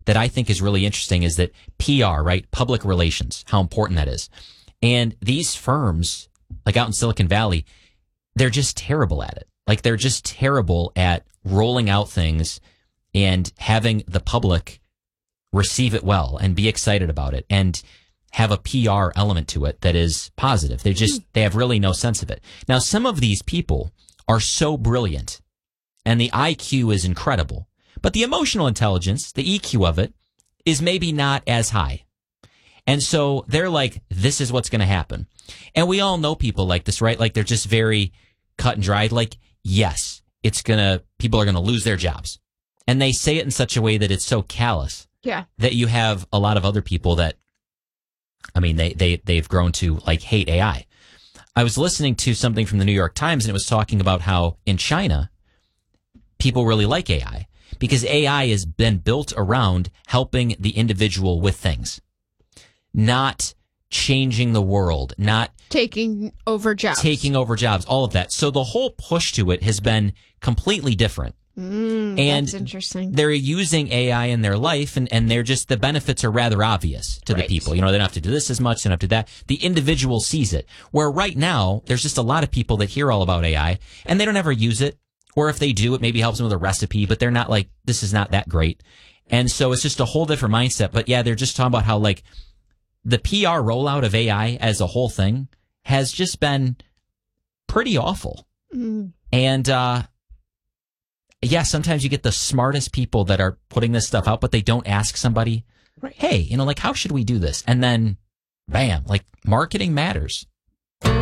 that I think is really interesting is that PR, right? Public relations, how important that is. And these firms, like out in Silicon Valley, they're just terrible at it. Like they're just terrible at rolling out things and having the public receive it well and be excited about it and have a PR element to it that is positive. They have really no sense of it. Now, some of these people are so brilliant and the IQ is incredible, but the emotional intelligence, the EQ of it, is maybe not as high. And so they're like, this is what's going to happen. And we all know people like this, right? Like they're just very cut and dried. Like, yes, people are going to lose their jobs. And they say it in such a way that it's so callous that you have a lot of other people that, I mean, they've grown to like hate AI. I was listening to something from the New York Times and it was talking about how in China, people really like AI because AI has been built around helping the individual with things, not changing the world, not taking over jobs, all of that. So the whole push to it has been completely different. And that's interesting. They're using AI in their life and they're just, the benefits are rather obvious to the people. You know, they don't have to do this as much, they don't have to do that. The individual sees it. Where right now, there's just a lot of people that hear all about AI and they don't ever use it. Or if they do, it maybe helps them with a recipe, but they're not like, this is not that great. And so it's just a whole different mindset. But yeah, they're just talking about how like the PR rollout of AI as a whole thing has just been pretty awful. And, yeah, sometimes you get the smartest people that are putting this stuff out, but they don't ask somebody, hey, you know, like, how should we do this? And then, bam, like, marketing matters.